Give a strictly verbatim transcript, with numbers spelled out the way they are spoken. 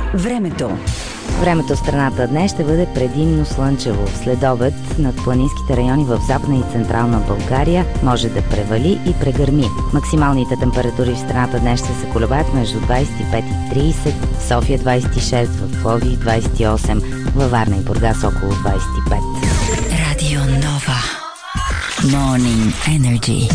Времето. Времето в страната днес ще бъде предимно слънчево. След обед над планинските райони в Западна и Централна България може да превали и прегърми. Максималните температури в страната днес ще се колебаят между двадесет и пет и тридесет, в София двадесет и шест, в Пловдив двадесет и осем, във Варна и Бургас около двадесет и пет. Радио Нова. Morning Energy.